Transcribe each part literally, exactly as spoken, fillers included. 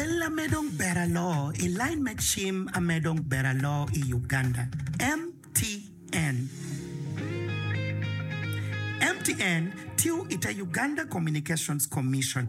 Ella medong beralo, Elaine Maxim a medong beralo i Uganda. M T N. M T N, tiu ita Uganda Communications Commission.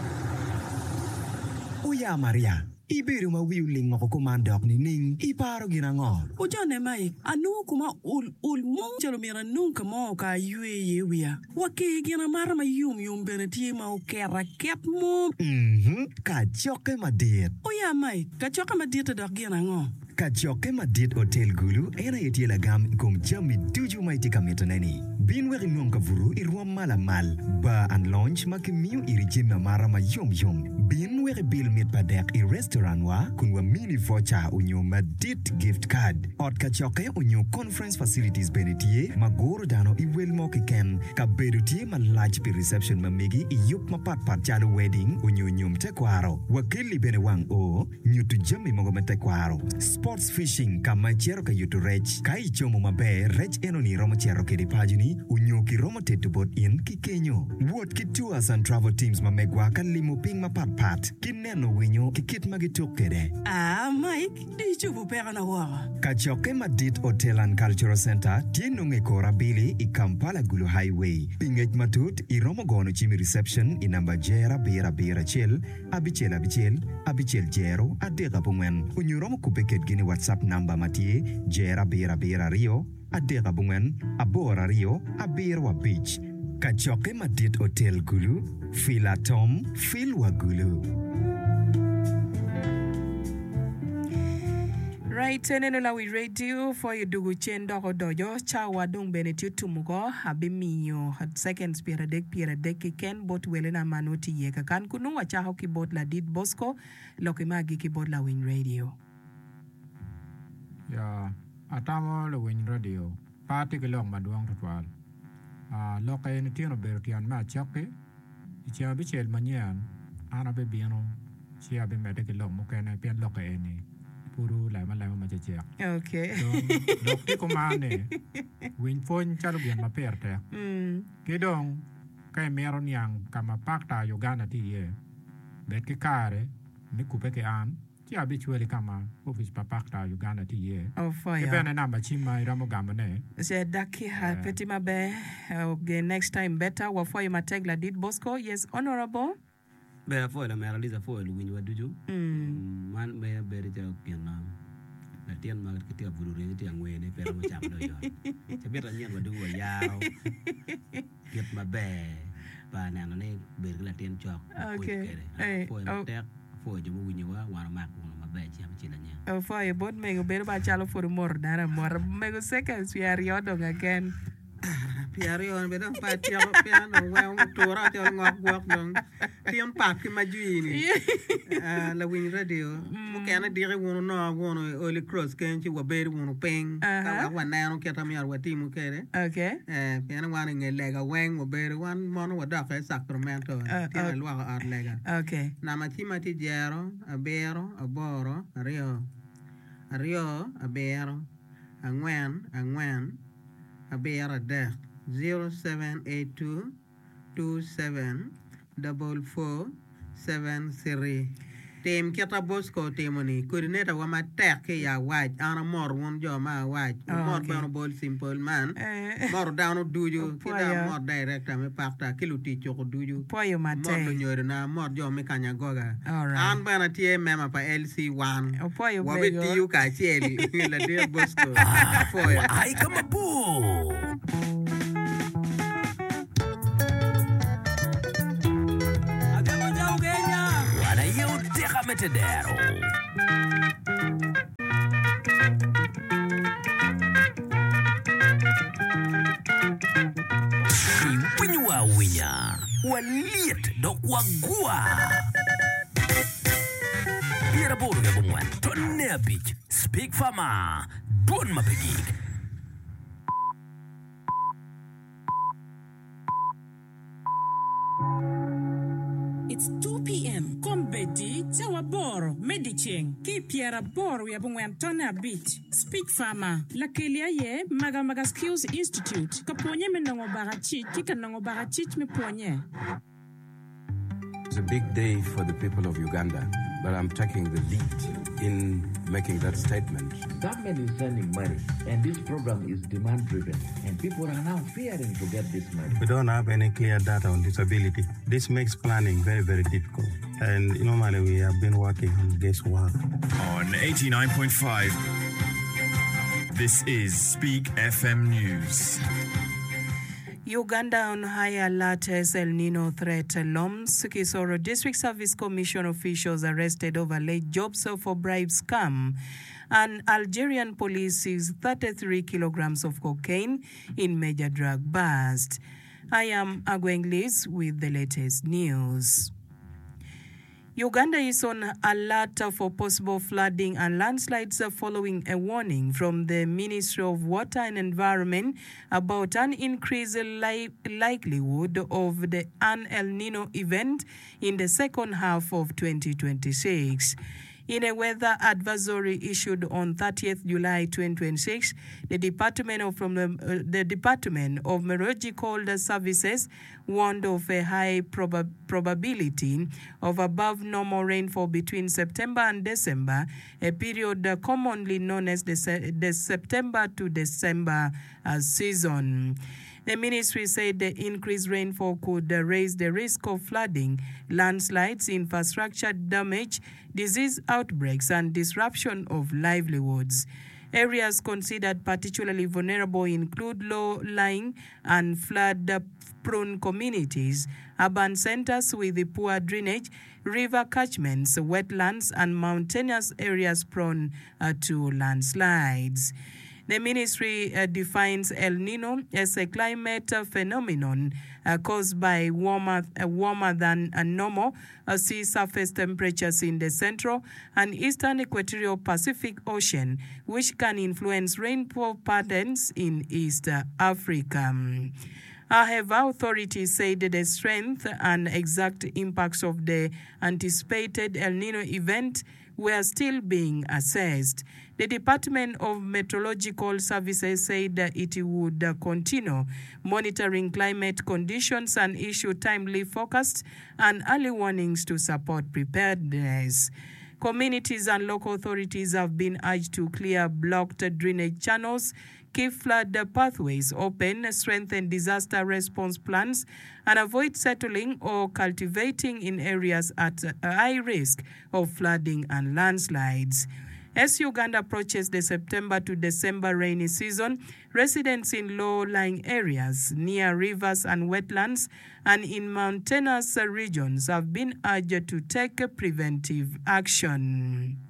Uya Maria, ibiru ma wiuling ako kumandok ni Ning, iparo ginangol. Uja ne mai, anu kuma ul ul mo jalo mira nunca mo ka yue yewia. Wake gina mara ma yum yum beneti ma o kera ket mo. Mhm, ka joke madit. Uya mai, ka choka madita dok gina ngo. Ka joke madit hotel gulu, ena yeti lagam kum jami tuju maiti kamito neni. Bin weri nonka vuru irwa mala mal. Ba and lunch makimiu iri jima mara ma yum yum. Bin weri bil mit padek i restaurant wa kunwa mini voucher unyo madit gift card. Ot ka joke unyo conference facilities benetie magoro dano i wel mo ken ka bedutie ma large pi reception ma megi i yup ma pat pat jalo wedding unyo nyum te kwaro. Wakili bene wang o nyutu jami mongo me te kwaro. Sports fishing kama chero ka yutu rech kai chomo mabe rech eno ni romo chero ke di pajuni unyo ki romo tetu bot in ki kenyo. What ki tours and travel teams ma megwa ka limo ping ma pat pat ki neno winyo ki kit magituk kede. Ah, Mike, di chupu pera na wawa. Ka choke Madit Hotel and Cultural Center tieno nge kora bili i Kampala Gulu Highway. Pingej matut i romo gono chimi reception i namba jera bera bera chel abichel abichel abichel jero adega pungwen. Unyo romo kupeket gini WhatsApp namba matie jera bera bera rio adega pungwen abora rio abirwa beach. Ka choke Madit Hotel Gulu Fila Tom Filwa Gulu. Right, teneno la we radio for you dugu chendo ko dojo cha wadung benetiu tumugo abimiyo second spira dek pira dek ken bot welena manuti yeka kan kunu wacha ho keyboard la dit Bosco lokimagi keyboard la win radio. Ya atamo la win radio party ke long maduang tutwal. Ah lokay ni tino bertian ma chakke ichia bichel manyan ana be biano chia be mede ke long mo kana pian lokay ni. Puru lai ma lai ma jejek. Okay. Lok ti komane. Win phone chalo bian ma perte. Mm. Kedong kay meron yang kama pakta Uganda ti ye. Bet ke kare ni kupe ke an ti habitually kama office pa pakta Uganda ti ye. Oh fire. Ke bene namba chima iramo gamane. Se daki ha peti mabe okay, next time better wa for you mategla dit Bosco. Yes, honorable. Be foi la mera lisa foi lu winyo duju Mm. man be be ri jao piana la tien ma ke tia buru re tia ngwe ne pero ma cham do yo che beta nyen wa du wa yao get ma be ba na ne be la tien chok Okay. Hey, foi oh. tek foi ju winyo wa wa ma ko ma be chi am chi la nya Oh fire bot mego beru ba chalo for more dara more mego seconds we are yodong again. Piari on bedang pati ako piano well tora ti ngok gok dong tiang pak ki majuini ah la win radio mo kana dire wono no wono oli cross ken ci wa beri wono peng ka wa na no keta mi ar wati mu kere Okay. eh piano wan ngele ga wen wo beri wan mono wa da fa Sacramento ti na lwa ar lega Okay. na ma ti ma ti jero abero aboro rio rio abero angwen angwen abera de zero seven eight two two seven double four seven three. Tem kita Bosco temoni coordinator wa ma tek ya waj ana mor won jo ma waj mor ba bol simple man mor down duju kita mor direct me pakta kiluti choko duju Poyo mate. mor nyoy na mor jo me kanya goga an bana tie mema pa L C one Poyo wa be tiu ka cheli la de Bosco poyo Ay kama bu. Metadero. Winya wa winya. Waliet dok wagua. Biara boru ya bungwan. Tonne beach. Speak fama. Don mapegig. It's two p.m. Kombedi, Tawaboro, Mediching, Kipiera Boro, Yabungwantona Beach, Speak Farmer, Lakelia Ye, Magamaga Skills Institute, Kaponye Menongo Barachi, Kikanongo Barachich me Ponye. It's a big day for the people of Uganda. but I'm taking the lead in making that statement. Government is sending money, and this program is demand-driven, and people are now fearing to get this money. We don't have any clear data on disability. This makes planning very, very difficult. And normally we have been working on guesswork. On eighty-nine point five, this is Speak F M News. Uganda on high alert as El Nino threat looms. Kisoro District Service Commission officials arrested over late jobs for bribe scam. And Algerian police seized thirty-three kilograms of cocaine in major drug bust. I am Agweng Liz with the latest news. Uganda is on alert for possible flooding and landslides following a warning from the Ministry of Water and Environment about an increased li- likelihood of the an El Nino event in the second half of twenty twenty-six. In a weather advisory issued on thirtieth July twenty twenty-six, the Department of from the, uh, the Department of Meteorological Services warned of a high proba- probability of above normal rainfall between September and December, a period uh, commonly known as the, se- the September to December uh, season. The ministry said the increased rainfall could uh, raise the risk of flooding, landslides, infrastructure damage, disease outbreaks, and disruption of livelihoods. Areas considered particularly vulnerable include low-lying and flood-prone communities, urban centers with poor drainage, river catchments, wetlands, and mountainous areas prone uh, to landslides. The ministry uh, defines El Nino as a climate uh, phenomenon uh, caused by warmer, uh, warmer than uh, normal uh, sea surface temperatures in the central and eastern equatorial Pacific Ocean, which can influence rainfall patterns in East Africa. However, authorities said the strength and exact impacts of the anticipated El Nino event were still being assessed. The Department of Meteorological Services said that it would uh, continue monitoring climate conditions and issue timely forecasts and early warnings to support preparedness. Communities and local authorities have been urged to clear blocked drainage channels, keep flood pathways open, strengthen disaster response plans, and avoid settling or cultivating in areas at high risk of flooding and landslides. As Uganda approaches the September to December rainy season, residents in low-lying areas near rivers and wetlands and in mountainous regions have been urged to take preventive action.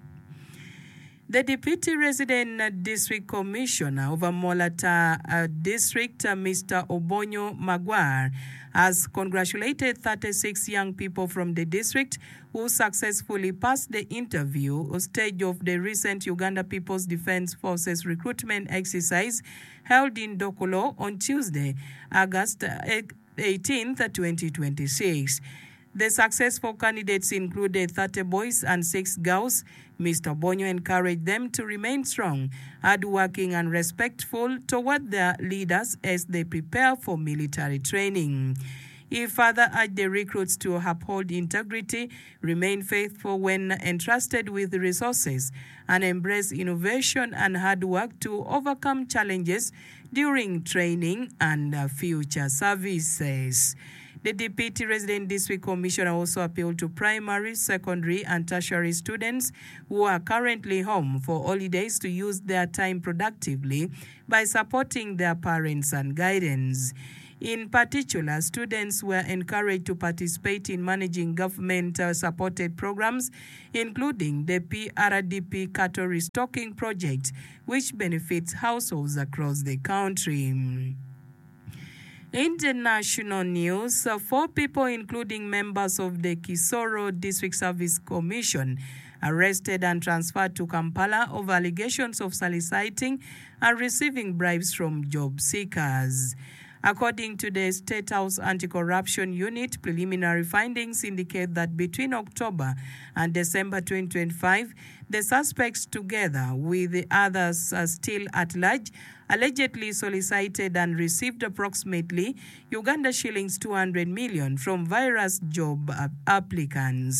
The Deputy Resident District Commissioner of Molata uh, District, uh, Mister Obonyo Maguire, has congratulated thirty-six young people from the district who successfully passed the interview stage of the recent Uganda People's Defense Forces recruitment exercise held in Dokolo on Tuesday, August eighteenth, twenty twenty-six. The successful candidates included thirty boys and six girls. Mister Bonyo encouraged them to remain strong, hardworking, and respectful toward their leaders as they prepare for military training. He further urged the recruits to uphold integrity, remain faithful when entrusted with resources, and embrace innovation and hard work to overcome challenges during training and future services. The Deputy Resident District Commissioner also appealed to primary, secondary, and tertiary students who are currently home for holidays to use their time productively by supporting their parents and guidance. In particular, students were encouraged to participate in managing government-supported programs, including the P R D P Cattle Restocking Project, which benefits households across the country. International news, uh, four people, including members of the Kisoro District Service Commission, arrested and transferred to Kampala over allegations of soliciting and receiving bribes from job seekers. According to the State House Anti-Corruption Unit, preliminary findings indicate that between October and December twenty twenty-five, the suspects, together with the others uh, still at large, allegedly solicited and received approximately Uganda shillings two hundred million from various job applicants.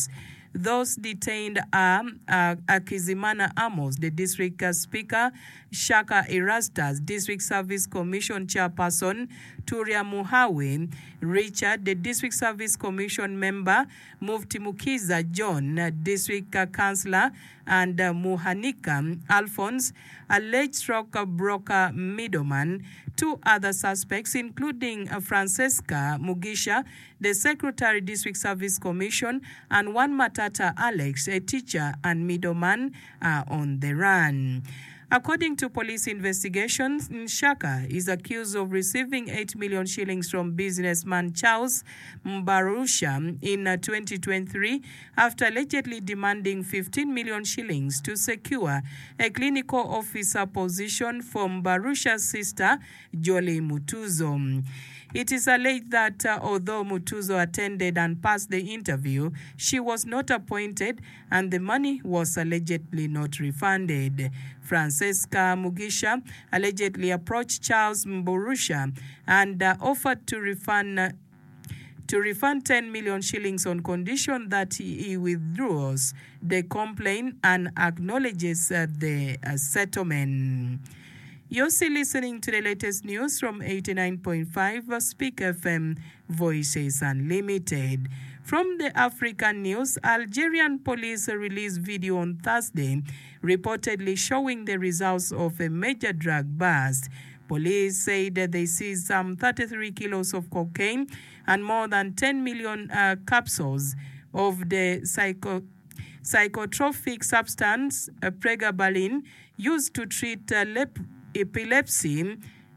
Those detained are uh, Akizimana Amos, the district uh, speaker, Shaka Erastus, district service commission chairperson, Turia Muhawe, Richard, the district service commission member, Mufti Mukiza John, uh, district uh, councillor, and uh, Muhanika Alphonse, alleged rock broker middleman. Two other suspects, including uh, Francesca Mugisha, the Secretary District Service Commission, and one Matata Alex, a teacher and middleman, are on the run. According to police investigations, Nshaka is accused of receiving eight million shillings from businessman Charles Mbarusha in uh, twenty twenty-three after allegedly demanding fifteen million shillings to secure a clinical officer position for Mbarusha's sister, Jolie Mutuzo. It is alleged that uh, although Mutuzo attended and passed the interview, she was not appointed and the money was allegedly not refunded. Francesca Mugisha allegedly approached Charles Mburusha and uh, offered to refund uh, to refund ten million shillings on condition that he, he withdraws the complaint and acknowledges uh, the uh, settlement. You're still listening to the latest news from eighty-nine point five Speak F M, Voices Unlimited. From the African news, Algerian police released video on Thursday reportedly showing the results of a major drug bust. Police said that they seized some thirty-three kilos of cocaine and more than ten million uh, capsules of the psycho psychotropic substance uh, pregabalin used to treat uh, lep epilepsy.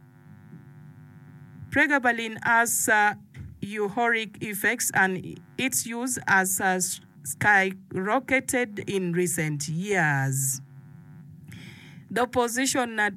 Pregabalin has uh, euphoric effects and its use has uh, skyrocketed in recent years. The opposition uh,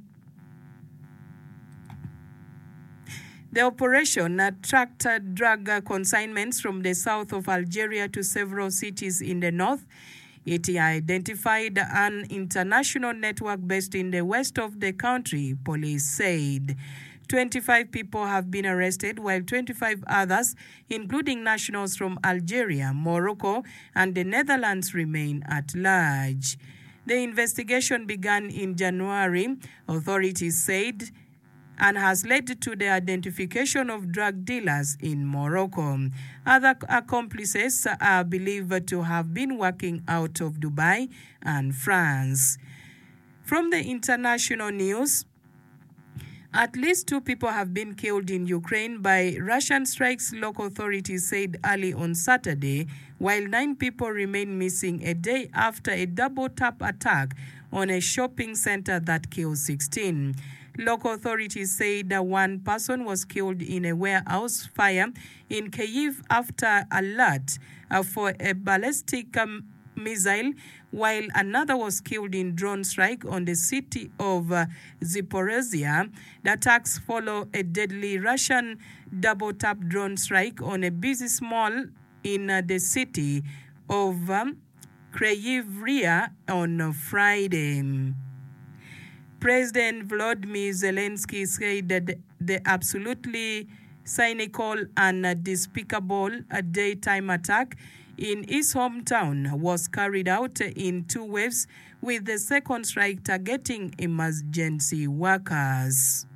The operation uh, tracked uh, drug uh, consignments from the south of Algeria to several cities in the north. It identified an international network based in the west of the country, police said. twenty-five people have been arrested, while twenty-five others, including nationals from Algeria, Morocco, and the Netherlands, remain at large. The investigation began in January, authorities said, and has led to the identification of drug dealers in Morocco. Other accomplices are believed to have been working out of Dubai and France. From the international news, at least two people have been killed in Ukraine by Russian strikes, local authorities said early on Saturday, while nine people remain missing a day after a double-tap attack on a shopping center that killed sixteen. Local authorities said that one person was killed in a warehouse fire in Kyiv after alert uh, for a ballistic um, missile, while another was killed in drone strike on the city of uh, Zaporizhia. The attacks follow a deadly Russian double-tap drone strike on a busy mall in uh, the city of um, Kryvyi on uh, Friday. President Volodymyr Zelensky said that the absolutely cynical and despicable daytime attack in his hometown was carried out in two waves, with the second strike targeting emergency workers.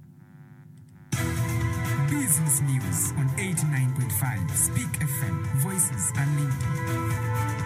Business News on eighty-nine point five Speak F M, Voices Unlimited.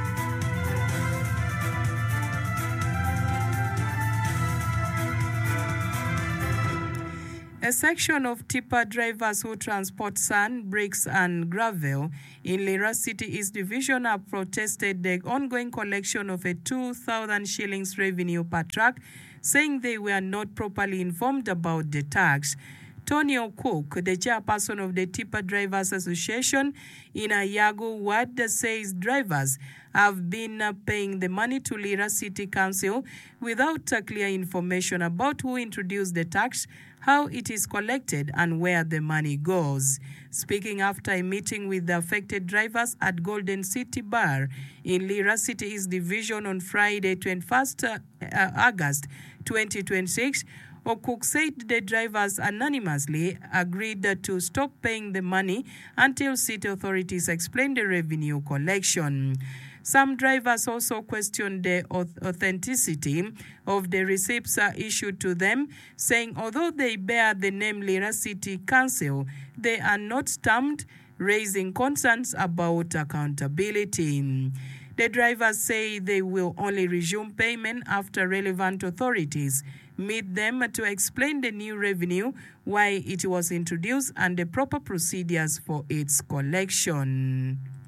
A section of tipper drivers who transport sand, bricks, and gravel in Lira City East Division have protested the ongoing collection of a two thousand shillings revenue per truck, saying they were not properly informed about the tax. Tony O'Cook, the chairperson of the Tipper Drivers Association in Ayago Ward, says drivers have been uh, paying the money to Lira City Council without uh, clear information about who introduced the tax, how it is collected, and where the money goes. Speaking after a meeting with the affected drivers at Golden City Bar in Lira City East Division on Friday, twenty-first uh, uh, August twenty twenty-six, O'Cook said the drivers anonymously agreed to stop paying the money until city authorities explain the revenue collection. Some drivers also questioned the authenticity of the receipts issued to them, saying although they bear the name Lira City Council, they are not stamped, raising concerns about accountability. The drivers say they will only resume payment after relevant authorities meet them to explain the new revenue, why it was introduced, and the proper procedures for its collection.